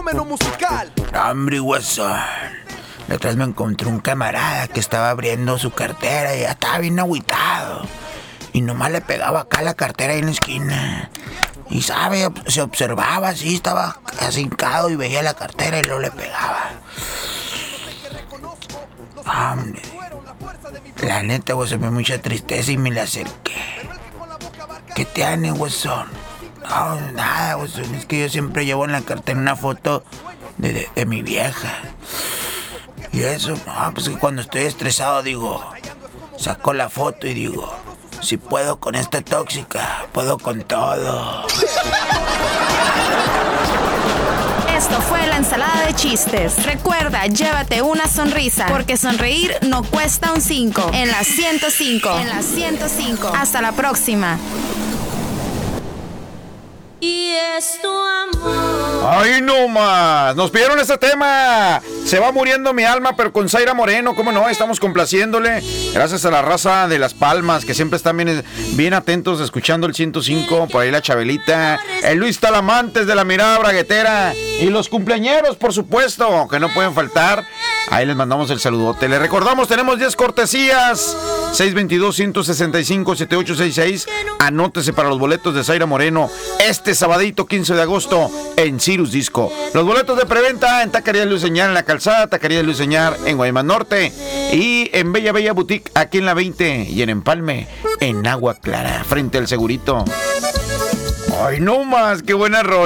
fenómeno musical. Hombre, Guasón, la otra vez me encontré un camarada que estaba abriendo su cartera y ya estaba bien agüitado. Y nomás le pegaba acá la cartera ahí en la esquina. Y sabe, se observaba así, estaba así hincado y veía la cartera y luego le pegaba. Hombre, la neta, Guasón, me dio mucha tristeza y me le acerqué. ¿Qué tiene, Guasón? No, nada, Guasón, es que yo siempre llevo en la cartera una foto de mi vieja. Y eso, no, pues que cuando estoy estresado digo, saco la foto y digo, si puedo con esta tóxica, puedo con todo. Esto fue la ensalada de chistes. Recuerda, llévate una sonrisa, porque sonreír no cuesta un 5. En la 105. En la 105. Hasta la próxima. Y es tu amor. ¡Ay, no más! Nos pidieron este tema. Se va muriendo mi alma, pero con Zaira Moreno. ¿Cómo no? Estamos complaciéndole. Gracias a la raza de Las Palmas, que siempre están bien atentos escuchando el 105. Por ahí la Chabelita, el Luis Talamantes de la Mirada Braguetera. Y los cumpleañeros, por supuesto, que no pueden faltar. Ahí les mandamos el saludote. Les recordamos, tenemos 10 cortesías. 622-165-7866. Anótese para los boletos de Zaira Moreno este sabadito 15 de agosto en Cirrus Disco. Los boletos de preventa en Taquería Luis Señar en la Calzada, Taquería Luis Señar en Guaymas Norte y en Bella Bella Boutique aquí en la 20 y en Empalme en Agua Clara frente al Segurito. Ay, no más, qué buena rola.